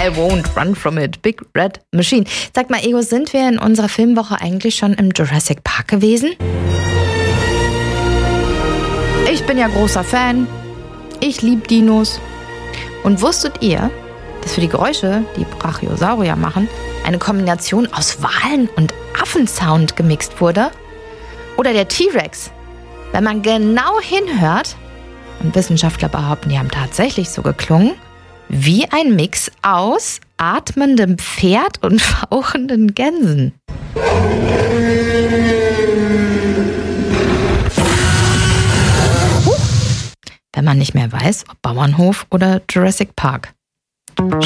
I won't run from it. Big Red Machine. Sag mal, Ego, sind wir in unserer Filmwoche eigentlich schon im Jurassic Park gewesen? Ich bin ja großer Fan. Ich liebe Dinos. Und wusstet ihr, dass für die Geräusche, die Brachiosaurier machen, eine Kombination aus Walen- und Affensound gemixt wurde? Oder der T-Rex. Wenn man genau hinhört, und Wissenschaftler behaupten, die haben tatsächlich so geklungen, wie ein Mix aus atmendem Pferd und fauchenden Gänsen. Wenn man nicht mehr weiß, ob Bauernhof oder Jurassic Park.